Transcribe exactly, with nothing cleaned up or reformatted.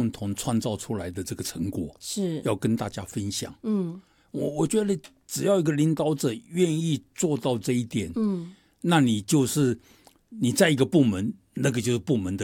共同创造出来的这个成果， 是要跟大家分享。 嗯， 我我觉得只要一个领导者愿意做到这一点， 嗯， 那你就是你在一个部门，那个就是部门的